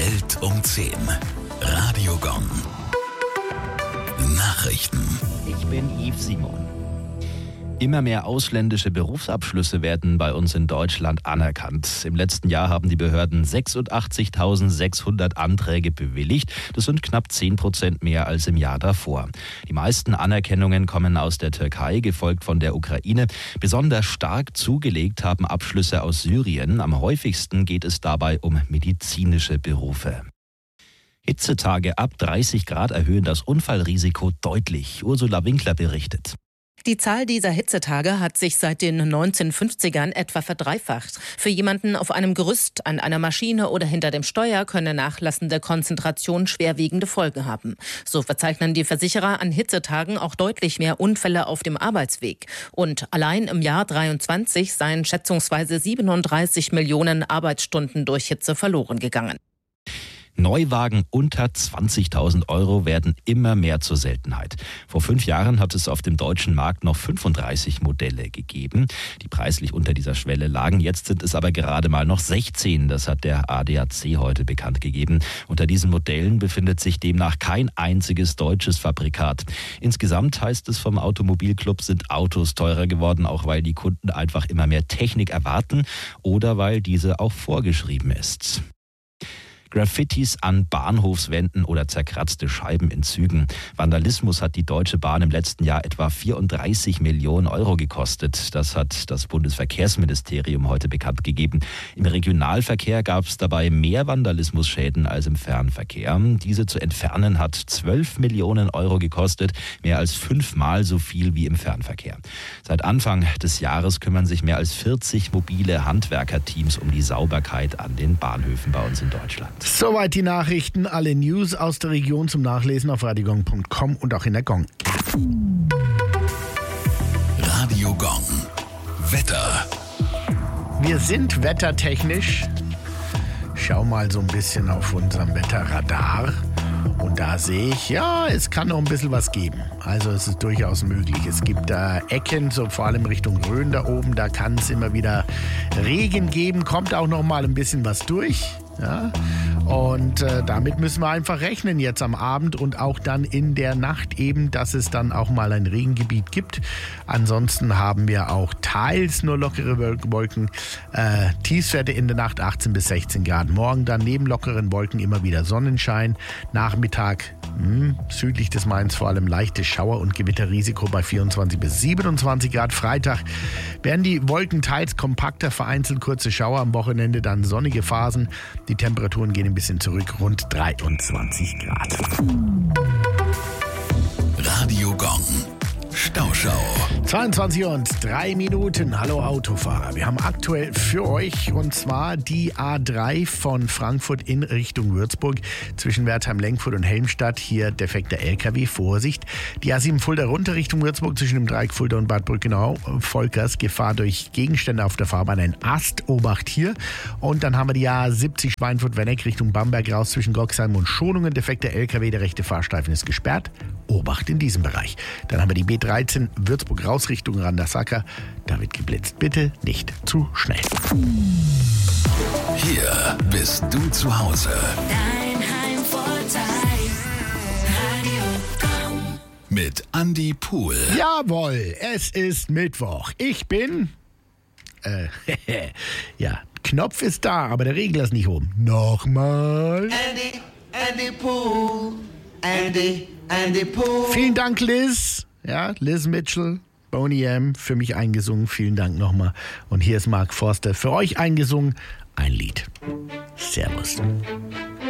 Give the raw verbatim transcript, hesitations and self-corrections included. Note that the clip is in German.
Welt um zehn. Radio Gong. Nachrichten. Ich bin Yves Simon. Immer mehr ausländische Berufsabschlüsse werden bei uns in Deutschland anerkannt. Im letzten Jahr haben die Behörden sechsundachtzigtausendsechshundert Anträge bewilligt. Das sind knapp zehn Prozent mehr als im Jahr davor. Die meisten Anerkennungen kommen aus der Türkei, gefolgt von der Ukraine. Besonders stark zugelegt haben Abschlüsse aus Syrien. Am häufigsten geht es dabei um medizinische Berufe. Hitzetage ab dreißig Grad erhöhen das Unfallrisiko deutlich. Ursula Winkler berichtet. Die Zahl dieser Hitzetage hat sich seit den neunzehnhundertfünfzigern etwa verdreifacht. Für jemanden auf einem Gerüst, an einer Maschine oder hinter dem Steuer könne nachlassende Konzentration schwerwiegende Folgen haben. So verzeichnen die Versicherer an Hitzetagen auch deutlich mehr Unfälle auf dem Arbeitsweg. Und allein im Jahr dreiundzwanzig seien schätzungsweise siebenunddreißig Millionen Arbeitsstunden durch Hitze verloren gegangen. Neuwagen unter zwanzigtausend Euro werden immer mehr zur Seltenheit. Vor fünf Jahren hat es auf dem deutschen Markt noch fünfunddreißig Modelle gegeben, die preislich unter dieser Schwelle lagen. Jetzt sind es aber gerade mal noch sechzehn. Das hat der A D A C heute bekannt gegeben. Unter diesen Modellen befindet sich demnach kein einziges deutsches Fabrikat. Insgesamt heißt es vom Automobilclub, sind Autos teurer geworden, auch weil die Kunden einfach immer mehr Technik erwarten oder weil diese auch vorgeschrieben ist. Graffitis an Bahnhofswänden oder zerkratzte Scheiben in Zügen. Vandalismus hat die Deutsche Bahn im letzten Jahr etwa vierunddreißig Millionen Euro gekostet. Das hat das Bundesverkehrsministerium heute bekannt gegeben. Im Regionalverkehr gab es dabei mehr Vandalismusschäden als im Fernverkehr. Diese zu entfernen hat zwölf Millionen Euro gekostet, mehr als fünfmal so viel wie im Fernverkehr. Seit Anfang des Jahres kümmern sich mehr als vierzig mobile Handwerkerteams um die Sauberkeit an den Bahnhöfen bei uns in Deutschland. Soweit die Nachrichten, alle News aus der Region zum Nachlesen auf radiogong punkt com und auch in der Gong. Radio Gong. Wetter. Wir sind wettertechnisch. Schau mal so ein bisschen auf unserem Wetterradar. Und da sehe ich, ja, es kann noch ein bisschen was geben. Also es ist durchaus möglich. Es gibt da Ecken, so vor allem Richtung Rhön da oben, da kann es immer wieder Regen geben. Kommt auch noch mal ein bisschen was durch. Ja, und äh, damit müssen wir einfach rechnen jetzt am Abend und auch dann in der Nacht eben, dass es dann auch mal ein Regengebiet gibt. Ansonsten haben wir auch teils nur lockere Wolken. Äh, Tiefstwerte in der Nacht achtzehn bis sechzehn Grad. Morgen dann neben lockeren Wolken immer wieder Sonnenschein. Nachmittag mh, südlich des Mains vor allem leichtes Schauer- und Gewitterrisiko bei vierundzwanzig bis siebenundzwanzig Grad. Freitag werden die Wolken teils kompakter, vereinzelt kurze Schauer. Am Wochenende dann sonnige Phasen. Die Temperaturen gehen ein bisschen zurück, rund dreiundzwanzig Grad. Radio Gong. Stauschau. zweiundzwanzig und drei Minuten. Hallo Autofahrer. Wir haben aktuell für euch und zwar die A drei von Frankfurt in Richtung Würzburg zwischen Wertheim-Lenkfurt und Helmstadt. Hier defekter L K W. Vorsicht. Die A sieben Fulda runter Richtung Würzburg zwischen dem Dreieck Fulda und Bad Brückenau. Volkers. Gefahr durch Gegenstände auf der Fahrbahn. Ein Ast. Obacht hier. Und dann haben wir die A siebzig Schweinfurt-Werneck Richtung Bamberg raus zwischen Goxheim und Schonungen. Defekter L K W. Der rechte Fahrstreifen ist gesperrt. Obacht in diesem Bereich. Dann haben wir die B dreizehn Würzburg raus Richtung Randersacker. Da wird geblitzt. Bitte nicht zu schnell. Hier bist du zu Hause. Dein Heimvorteil. Radio Gong. Mit Andi Pohl. Jawohl, es ist Mittwoch. Ich bin... Äh, ja, Knopf ist da, aber der Regler ist nicht oben. Nochmal. Andy, Andy Pool, Andy, Andy Pool. Vielen Dank, Liz. Ja, Liz Mitchell, Boney M. für mich eingesungen. Vielen Dank nochmal. Und hier ist Mark Forster für euch eingesungen. Ein Lied. Servus.